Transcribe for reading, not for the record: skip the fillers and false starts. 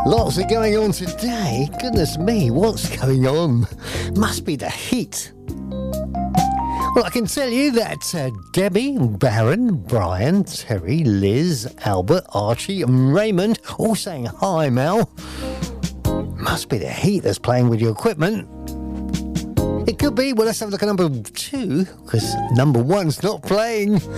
Lots are going on today. Goodness me, what's going on? Must be the heat. Well, I can tell you that Debbie, Baron, Brian, Terry, Liz, Albert, Archie and Raymond all saying hi, Mel. Must be the heat that's playing with your equipment. It could be. Well, let's have a look at number 2, because number 1's not playing.